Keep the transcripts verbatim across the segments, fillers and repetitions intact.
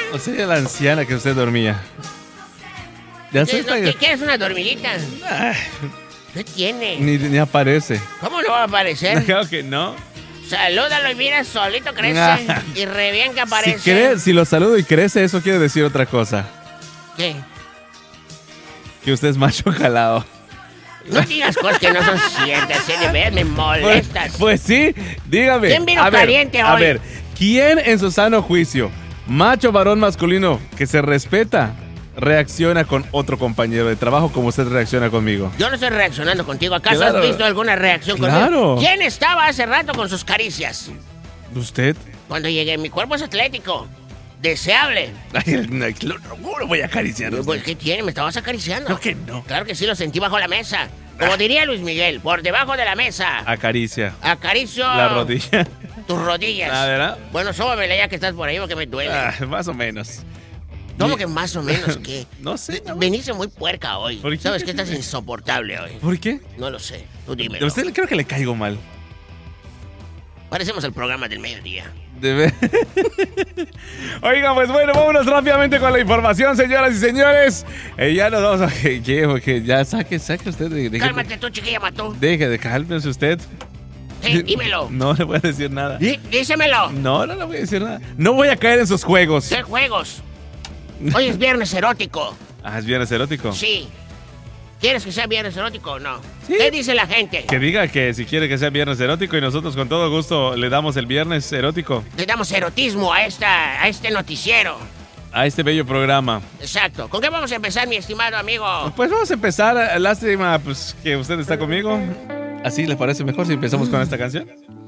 O sea, la anciana que usted dormía. Ya ¿Qué, no, ¿qué quieres, una dormidita? Ay, ¿Qué tiene? Ni, ni aparece. ¿Cómo no va a aparecer? Creo que no. Salúdalo y mira, solito crece. Ah. Y re bien que aparece. Si, cree, si lo saludo y crece, eso quiere decir otra cosa. ¿Qué? Que usted es macho jalado. No digas cosas que no son ciertas, ¿eh? De ver, me molestas. Pues, pues sí, dígame. ¿Quién vino a caliente ver, hoy? A ver, ¿quién en su sano juicio, macho, varón, masculino, que se respeta, reacciona con otro compañero de trabajo como usted reacciona conmigo? Yo no estoy reaccionando contigo. ¿Acaso Claro. has visto alguna reacción Claro. conmigo? ¿Quién estaba hace rato con sus caricias? ¿Usted? Cuando llegué, mi cuerpo es atlético, deseable. Ay, no, no, no lo voy a acariciar. Pues, ¿qué tiene? ¿Me estabas acariciando? Creo que no. Claro que sí, lo sentí bajo la mesa. Como diría Luis Miguel, por debajo de la mesa. Acaricia. Acaricio La rodilla. tus rodillas. ¿La verdad? Bueno, sóbamela ya que estás por ahí porque me duele. Ah, más o menos. ¿Cómo que más o menos qué? No sé. No. Veniste muy puerca hoy. ¿Por qué? ¿Sabes que estás insoportable hoy? ¿Por qué? No lo sé. Tú A dímelo. usted creo que le caigo mal. Parecemos el programa del mediodía. De ver- Oigan, pues bueno, vámonos rápidamente con la información, señoras y señores. Eh, ya nos vamos a... Que, que, que ya saque, saque usted. De, de, Cálmate tú, chiquilla mató. Deje de cálmese usted. Sí, dímelo. No le voy a decir nada. Dí- dísemelo. No, no le voy a decir nada. No voy a caer en sus juegos. ¿Qué juegos? Hoy es viernes erótico. Ah, es viernes erótico. Sí. ¿Quieres que sea viernes erótico o no? Sí. ¿Qué dice la gente? Que diga que si quiere que sea viernes erótico y nosotros con todo gusto le damos el viernes erótico Le damos erotismo a, esta, a este noticiero. a este bello programa. Exacto. ¿Con qué vamos a empezar, mi estimado amigo? Pues vamos a empezar. Lástima pues, que usted está conmigo. ¿Así le parece mejor si empezamos con esta canción?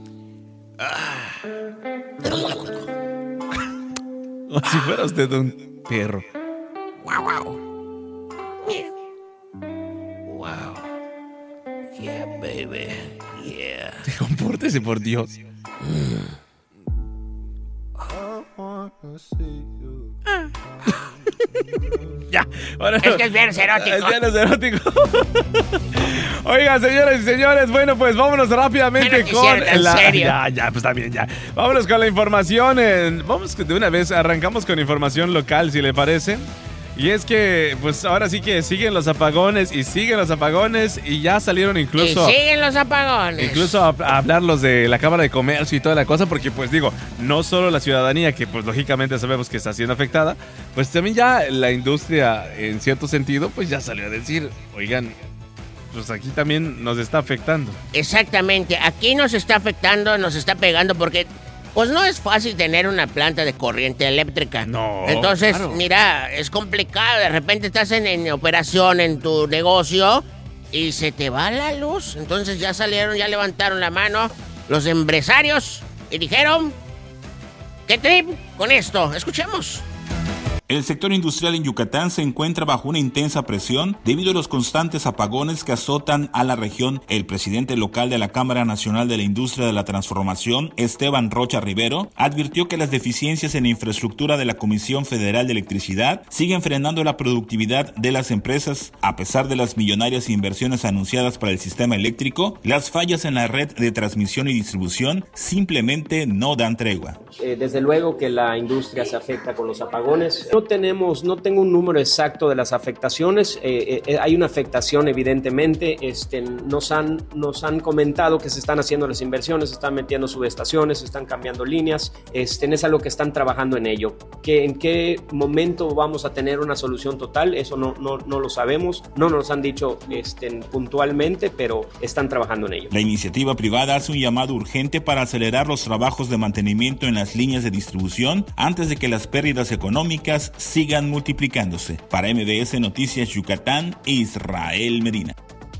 O si fuera usted un perro. Wow, wow. Wow. Yeah, baby. Yeah. Compórtese, por Dios. Ya, ahora Es que es viernes erótico. Es viernes erótico. Oigan, señoras y señores, bueno, pues vámonos rápidamente ¿Qué noticiero con tan la... serio? Ya, ya, pues también, ya. Vámonos con la información. eh, Vamos de una vez, arrancamos con información local, si le parece. Y es que, pues ahora sí que siguen los apagones y siguen los apagones y ya salieron incluso... Y siguen los apagones. Incluso a, a hablar los de la Cámara de Comercio y toda la cosa, porque pues digo, no solo la ciudadanía, que pues lógicamente sabemos que está siendo afectada, pues también ya la industria en cierto sentido, pues ya salió a decir, oigan, pues aquí también nos está afectando. Exactamente. Aquí nos está afectando, nos está pegando porque... Pues no es fácil tener una planta de corriente eléctrica. No, Entonces, claro. mira, es complicado. De repente estás en, en operación en tu negocio y se te va la luz. Entonces ya salieron, ya levantaron la mano los empresarios y dijeron, ¿qué trip con esto? Escuchemos. El sector industrial en Yucatán se encuentra bajo una intensa presión debido a los constantes apagones que azotan a la región. El presidente local de la Cámara Nacional de la Industria de la Transformación, Esteban Rocha Rivero, advirtió que las deficiencias en la infraestructura de la Comisión Federal de Electricidad siguen frenando la productividad de las empresas. A pesar de las millonarias inversiones anunciadas para el sistema eléctrico, las fallas en la red de transmisión y distribución simplemente no dan tregua. Eh, desde luego que la industria se afecta con los apagones. No tenemos, no tengo un número exacto de las afectaciones. Eh, eh, hay una afectación, evidentemente. Este, nos han, nos han comentado que se están haciendo las inversiones, se están metiendo subestaciones, se están cambiando líneas. Este, es algo que están trabajando en ello. Que en qué momento vamos a tener una solución total, eso no, no, no lo sabemos. No nos han dicho este, puntualmente, pero están trabajando en ello. La iniciativa privada hace un llamado urgente para acelerar los trabajos de mantenimiento en las líneas de distribución antes de que las pérdidas económicas sigan multiplicándose. Para M B S Noticias Yucatán, Israel Medina.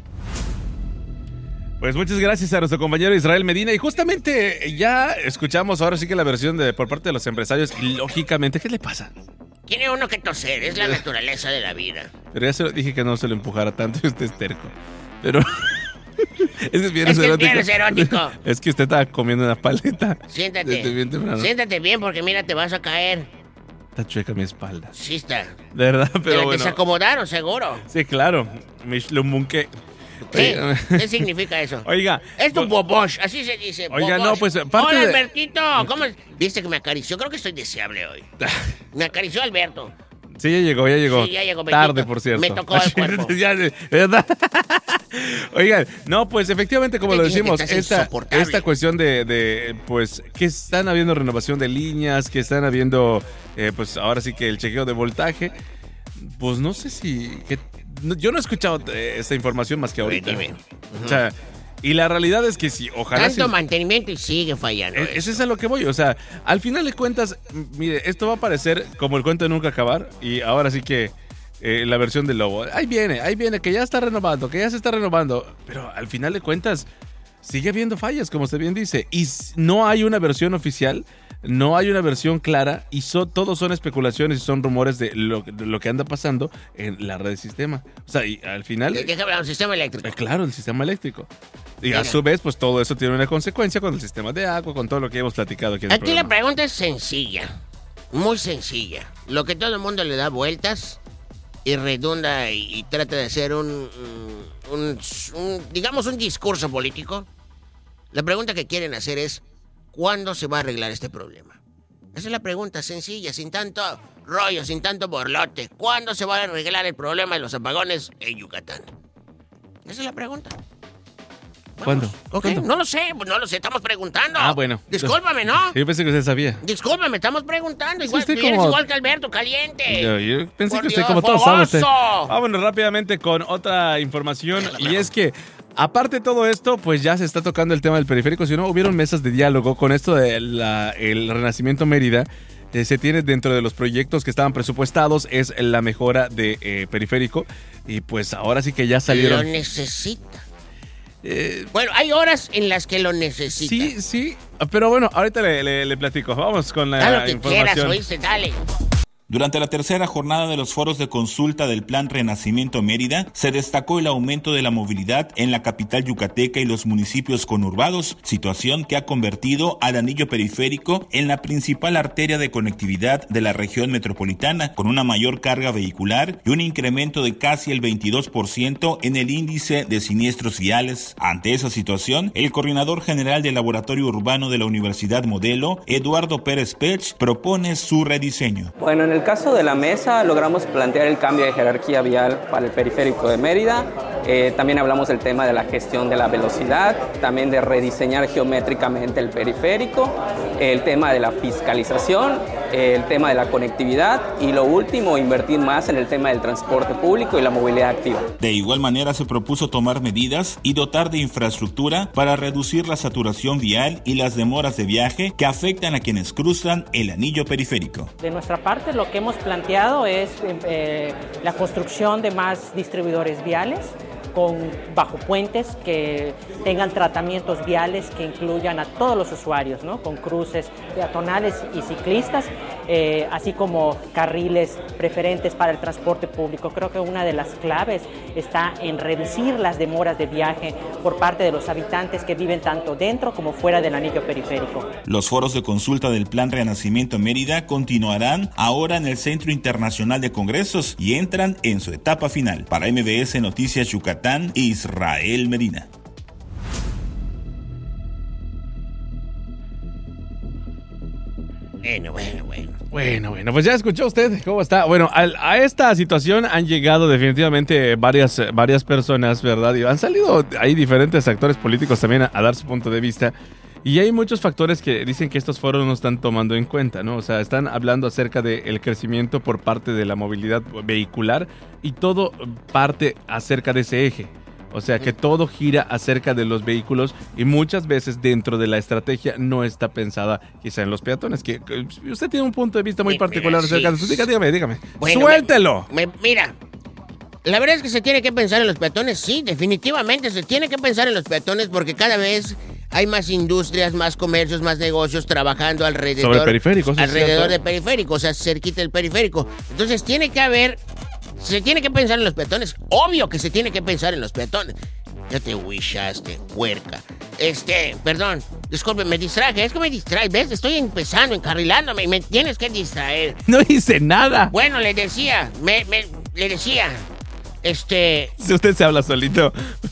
Pues muchas gracias a nuestro compañero Israel Medina. Y justamente ya escuchamos ahora sí que la versión de por parte de los empresarios. Y lógicamente, ¿qué le pasa? Tiene uno que toser, es la naturaleza de la vida. Pero ya se lo dije que no se lo empujara tanto y usted es terco. Pero... Es que es viernes Es que es erótico. viernes erótico. Es que usted estaba comiendo una paleta. Siéntate. Desde bien temprano. Siéntate bien porque mira, te vas a caer. Está chueca mi espalda. Sí está. De verdad, pero Te bueno. desacomodaron, seguro. Sí, claro. Mich lo munque. ¿Qué? ¿Qué significa eso? Oiga. Es tu pues, bobosh, así se dice. Oiga, bobosh. no, pues, parte Hola, de- Albertito. ¿Cómo es? Viste que me acarició. Creo que estoy deseable hoy. Me acarició Alberto. Sí, ya llegó, ya llegó. Sí, ya llegó, Tarde, Betito. por cierto. Me tocó el cuerpo. Ya, ¿verdad? Oigan, no, pues efectivamente, como Te lo dije que decimos, estás esta, insoportable. esta cuestión de, de, pues, que están habiendo renovación de líneas, que están habiendo, eh, pues, ahora sí que el chequeo de voltaje, pues no sé si... Que, no, yo no he escuchado eh, esta información más que ahorita. Dime. O sea, y la realidad es que sí, ojalá... Tanto sí- mantenimiento y sigue fallando. Es, eso. es a lo que voy, o sea, al final de cuentas, m- mire, esto va a parecer como el cuento de nunca acabar y ahora sí que eh, la versión del lobo. Ahí viene, ahí viene, que ya está renovando, que ya se está renovando, pero al final de cuentas sigue habiendo fallas, como usted bien dice, y s- no hay una versión oficial, no hay una versión clara y so- todos son especulaciones y son rumores de lo, de lo que anda pasando en la red de sistema. O sea, y al final... ¿De qué hablar? Un sistema eléctrico. Eh, Claro, el sistema eléctrico. Y Mira. a su vez, pues todo eso tiene una consecuencia con el sistema de agua, con todo lo que hemos platicado aquí en el Aquí la programa. pregunta es sencilla. Muy sencilla. Lo que todo el mundo le da vueltas y redunda y, y trata de hacer un, un- un- un, digamos, un discurso político. La pregunta que quieren hacer es, ¿cuándo se va a arreglar este problema? Esa es la pregunta sencilla, sin tanto rollo, sin tanto borlote. ¿Cuándo se va a arreglar el problema de los apagones en Yucatán? Esa es la pregunta. ¿Cuándo? Ok, ¿Cuándo? no lo sé, pues no lo sé, estamos preguntando. Ah, bueno. Discúlpame, ¿no? Yo pensé que usted sabía. Discúlpame, estamos preguntando. Igual, usted eres como- igual que Alberto, caliente. Yo, yo pensé Por que usted, Dios, como todos sabe usted. fogoso. Vámonos rápidamente con otra información. Y es que, aparte de todo esto, pues ya se está tocando el tema del periférico. Si no, hubieron mesas de diálogo con esto del Renacimiento Mérida. Eh, se tiene dentro de los proyectos que estaban presupuestados, es la mejora de eh, periférico. Y pues ahora sí que ya Lo salieron. necesita. Eh, Bueno, hay horas en las que lo necesita. sí, sí. Pero bueno, ahorita le, le- le platico. Vamos con la Haz lo que información. quieras, oíste, dale. Durante la tercera jornada de los foros de consulta del Plan Renacimiento Mérida, se destacó el aumento de la movilidad en la capital yucateca y los municipios conurbados, situación que ha convertido al anillo periférico en la principal arteria de conectividad de la región metropolitana, con una mayor carga vehicular y un incremento de casi el veintidós por ciento en el índice de siniestros viales. Ante esa situación, el coordinador general del Laboratorio Urbano de la Universidad Modelo, Eduardo Pérez Pech, propone su rediseño. Bueno, en el caso de la mesa logramos plantear el cambio de jerarquía vial para el periférico de Mérida. Eh, también hablamos del tema de la gestión de la velocidad, también de rediseñar geométricamente el periférico, el tema de la fiscalización, el tema de la conectividad y lo último, invertir más en el tema del transporte público y la movilidad activa. De igual manera se propuso tomar medidas y dotar de infraestructura para reducir la saturación vial y las demoras de viaje que afectan a quienes cruzan el anillo periférico. De nuestra parte, lo que hemos planteado es eh, la construcción de más distribuidores viales con bajo puentes que tengan tratamientos viales que incluyan a todos los usuarios, ¿no? Con cruces peatonales y ciclistas, eh, así como carriles preferentes para el transporte público. Creo que una de las claves está en reducir las demoras de viaje por parte de los habitantes que viven tanto dentro como fuera del anillo periférico. Los foros de consulta del Plan Renacimiento Mérida continuarán ahora en el Centro Internacional de Congresos y entran en su etapa final. Para M B S Noticias Yucatán, Israel Medina. Bueno, bueno, bueno. Bueno, bueno, pues ya escuchó usted cómo está. Bueno, al- a esta situación han llegado definitivamente varias, varias personas, ¿verdad? Y han salido ahí diferentes actores políticos también a, a dar su punto de vista. Y hay muchos factores que dicen que estos foros no están tomando en cuenta, ¿no? O sea, están hablando acerca del crecimiento por parte de la movilidad vehicular y todo parte acerca de ese eje. O sea, que todo gira acerca de los vehículos y muchas veces dentro de la estrategia no está pensada quizá en los peatones. Que, que usted tiene un punto de vista muy Mira, particular sí. acerca de eso. Dígame, dígame, dígame. Bueno, ¡Suéltelo! me- me- mira, la verdad es que se tiene que pensar en los peatones, sí, definitivamente se tiene que pensar en los peatones porque cada vez hay más industrias, más comercios, más negocios trabajando alrededor. Sobre periféricos, es Alrededor cierto. de periféricos, o sea, cerquita del periférico. Entonces tiene que haber, se tiene que pensar en los peatones. Obvio que se tiene que pensar en los peatones. Ya te wishaste, puerca. Este, perdón, disculpe, me distraje, es que me distrae, ¿ves? Estoy empezando, encarrilándome y me tienes que distraer. No hice nada. Bueno, le decía, me, me, le decía, este, Si usted se habla solito.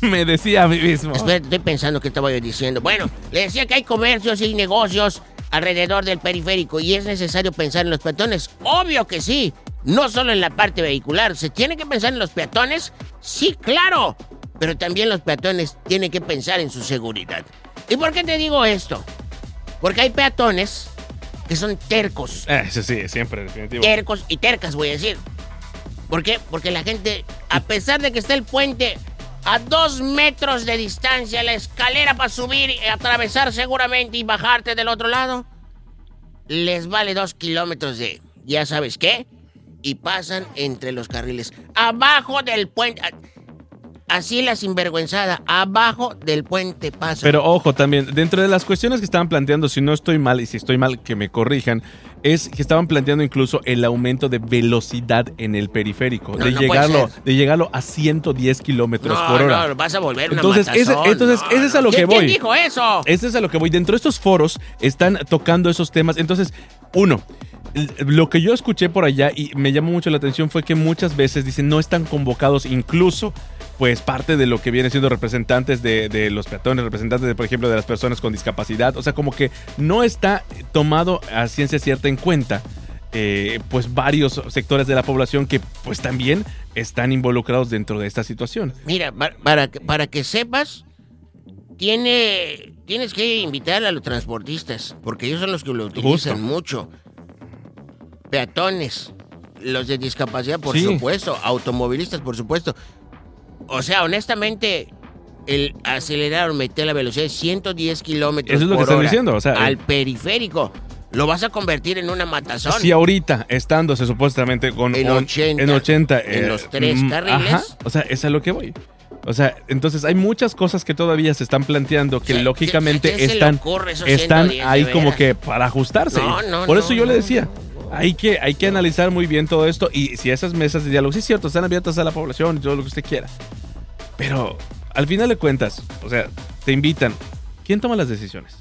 me decía a mí mismo. Espera, estoy pensando qué estaba yo diciendo. Bueno, le decía que hay comercios y negocios alrededor del periférico y es necesario pensar en los peatones. Obvio que sí, no solo en la parte vehicular. ¿Se tiene que pensar en los peatones? Sí, claro. Pero también los peatones tienen que pensar en su seguridad. ¿Y por qué te digo esto? Porque hay peatones que son tercos. Eh, Eso sí, siempre, definitivo. Tercos y tercas, voy a decir. ¿Por qué? Porque la gente, a pesar de que está el puente a dos metros de distancia, la escalera para subir, y atravesar seguramente y bajarte del otro lado, les vale dos kilómetros de, ¿ya sabes qué? Y pasan entre los carriles, abajo del puente. Así la sinvergüenzada, abajo del puente pasa. Pero ojo, también, dentro de las cuestiones que estaban planteando, si no estoy mal, y si estoy mal, que me corrijan, es que estaban planteando incluso el aumento de velocidad en el periférico, No, de no llegarlo, puede ser. de llegarlo a ciento diez kilómetros no, por hora. no, vas a volver una Entonces, ese, matazón. entonces No, ese es a no. lo que ¿Quién- voy. ¿Quién dijo eso? Ese es a lo que voy. Dentro de estos foros están tocando esos temas. Entonces, uno, l- lo que yo escuché por allá y me llamó mucho la atención fue que muchas veces dicen no están convocados incluso pues parte de lo que vienen siendo representantes de, de los peatones, representantes de, por ejemplo, de las personas con discapacidad. O sea, como que no está tomado a ciencia cierta en cuenta eh, pues varios sectores de la población que pues también están involucrados dentro de esta situación. Mira, para, para, que- para que sepas, tiene, tienes que invitar a los transportistas, porque ellos son los que lo utilizan Justo. mucho. Peatones, los de discapacidad, por Sí. supuesto, automovilistas, por supuesto. O sea, honestamente, el acelerar o meter la velocidad de ciento diez kilómetros Eso es lo que por están hora diciendo, o sea, al eh, periférico, lo vas a convertir en una matazón. Si ahorita, estándose supuestamente con En un- ochenta, en ochenta, en los tres mm, carriles. ajá, o sea, es a lo que voy. O sea, entonces hay muchas cosas que todavía se están planteando que Sí, lógicamente ¿qué- qué se le están, ocurre esos están ciento diez, ahí de como veras? que para ajustarse. No, no, Por no, eso yo no, le decía, no, hay que, hay que analizar muy bien todo esto y si esas mesas de diálogo, sí es cierto, están abiertas a la población y todo lo que usted quiera. Pero al final de cuentas, o sea, te invitan. ¿Quién toma las decisiones?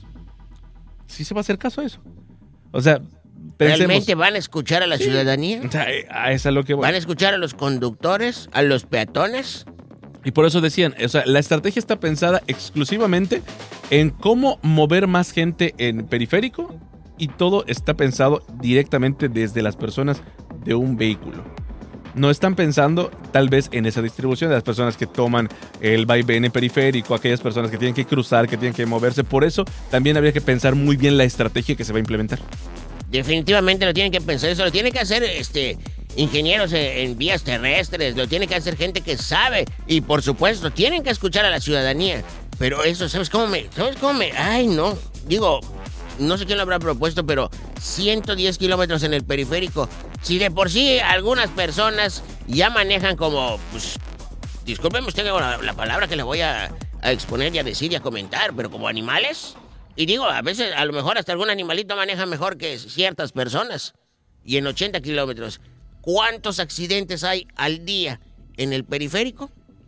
¿Sí se va a hacer caso a eso? O sea, pensemos. ¿Realmente van a escuchar a la Sí. ciudadanía? O sea, eh, a eso es a lo que voy. ¿Van a escuchar a los conductores, a los peatones? Y por eso decían, o sea, la estrategia está pensada exclusivamente en cómo mover más gente en periférico y todo está pensado directamente desde las personas de un vehículo. No están pensando tal vez en esa distribución de las personas que toman el vaivén en periférico, aquellas personas que tienen que cruzar, que tienen que moverse. Por eso también habría que pensar muy bien la estrategia que se va a implementar. Definitivamente lo tienen que pensar eso, lo tienen que hacer este ingenieros en, en vías terrestres, lo tiene que hacer gente que sabe y por supuesto tienen que escuchar a la ciudadanía. Pero eso, ¿sabes cómo me? ¿Sabes cómo me? Ay, no. Digo, no sé quién lo habrá propuesto, pero ciento diez kilómetros en el periférico. Si de por sí algunas personas ya manejan como, pues, discúlpeme usted la, la palabra que le voy a, a exponer y a decir y a comentar, pero como animales. Y digo, a veces, a lo mejor hasta algún animalito maneja mejor que ciertas personas. Y en ochenta kilómetros, ¿cuántos accidentes hay al día en el periférico?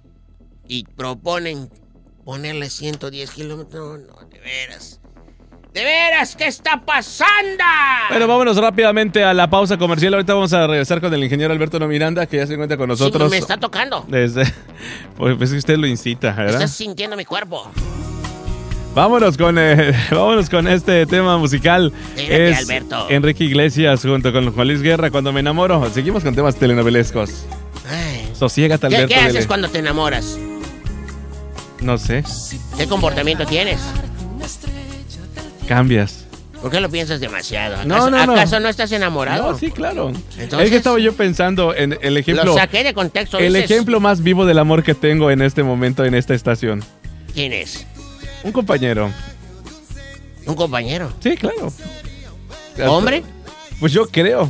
Y proponen ponerle ciento diez kilómetros. No, no, de veras. ¡De veras! ¿Qué está pasando? Bueno, vámonos rápidamente a la pausa comercial. Ahorita vamos a regresar con el ingeniero Alberto No Miranda, que ya se encuentra con nosotros. Sí, me está tocando. Desde, pues es que usted lo incita, ¿verdad? Estás sintiendo mi cuerpo. Vámonos con, eh, vámonos con este tema musical. Espérate, es Alberto. Enrique Iglesias junto con Juan Luis Guerra, Cuando me enamoro. Seguimos con temas telenovelescos. Ay. Sosiégate, ¿Qué, Alberto. qué haces dele. cuando te enamoras? No sé, ¿Qué comportamiento tienes? cambias. ¿Por qué lo piensas demasiado? ¿Acaso No, no, no. ¿acaso no estás enamorado? No, sí, claro. Entonces- es que estaba yo pensando en el ejemplo. Lo saqué de contexto. El dices. ejemplo más vivo del amor que tengo en este momento en esta estación. ¿Quién es? Un compañero. ¿Un compañero? Sí, claro. ¿Hombre? Pues yo creo.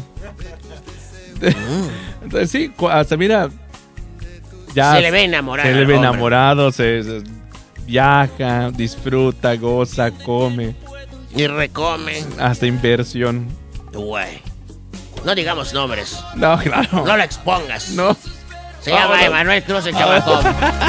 Entonces sí, cu- hasta mira. Ya Se le ve enamorado Se le al ve hombre. enamorado, se, se viaja, disfruta, goza, come, Y recome. hasta inversión. Güey. No digamos nombres. No, claro. No lo expongas. No. Se llama Vámonos. Emanuel Cruz el Chabacón.